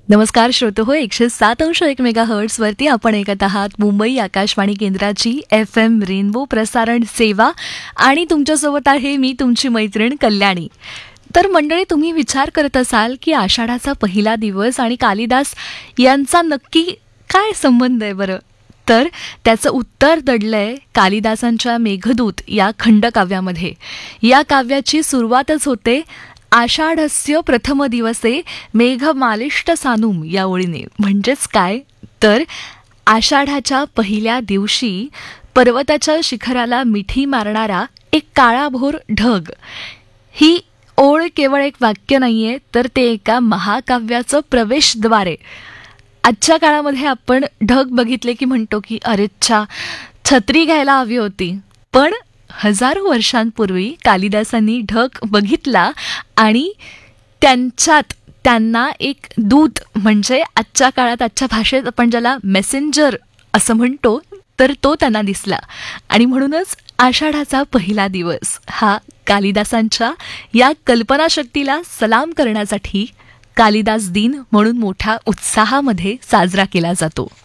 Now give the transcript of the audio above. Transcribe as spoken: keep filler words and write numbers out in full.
नमस्कार श्रोते हो, एकशे सात अंश एक मेगा हर्ट्सवरती आपण ऐकत आहात मुंबई आकाशवाणी केंद्राची एफ एम रेनबो प्रसारण सेवा आणि तुमच्यासोबत आहे मी तुमची मैत्रीण कल्याणी. तर मंडळी, तुम्ही विचार करत असाल की आषाढाचा पहिला दिवस आणि कालिदास यांचा नक्की काय संबंध आहे बरं. तर त्याचं उत्तर दडलंय कालिदासांच्या मेघदूत या खंडकाव्यामध्ये. या काव्याची सुरुवातच होते आषाढस्य प्रथम दिवसे मेघमालिष्ट सानुम या ओळीने. म्हणजेच काय, तर आषाढाच्या पहिल्या दिवशी पर्वताच्या शिखराला मिठी मारणारा एक काळाभोर ढग. ही ओळ केवळ एक वाक्य नाहीये, तर ते एका महाकाव्याचं प्रवेशद्वार आहे. आजच्या काळामध्ये आपण ढग बघितले की म्हणतो की अरेच्छा, छत्री घ्यायला हवी होती. पण हजारो वर्षांपूर्वी कालिदासांनी ढग बघितला आणि त्यांच्यात त्यांना एक दूत, म्हणजे आजच्या काळात आजच्या भाषेत आपण ज्याला मेसेंजर असं म्हणतो, तर तो त्यांना दिसला. आणि म्हणूनच आषाढाचा पहिला दिवस हा कालिदासांच्या या कल्पनाशक्तीला सलाम करण्यासाठी कालिदास दिन म्हणून मोठ्या उत्साहामध्ये साजरा केला जातो.